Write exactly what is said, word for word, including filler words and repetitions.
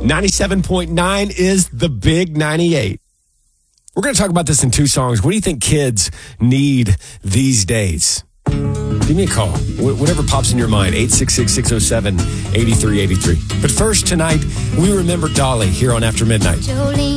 ninety-seven point nine is the big ninety-eight. We're going to talk about this in two songs. What do you think kids need these days? Give me a call. Wh- whatever pops in your mind. eight six six, six oh seven, eight three eight three. But first, tonight, we remember Dolly here on After Midnight. Jolene.